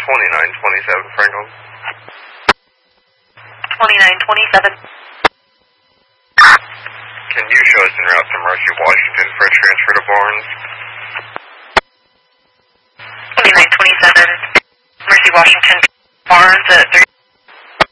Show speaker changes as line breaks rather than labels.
2927 Franklin.
2927.
Can you show us en route to Mercy, Washington for a transfer to Barnes?
2927. Mercy, Washington. Barnes at 3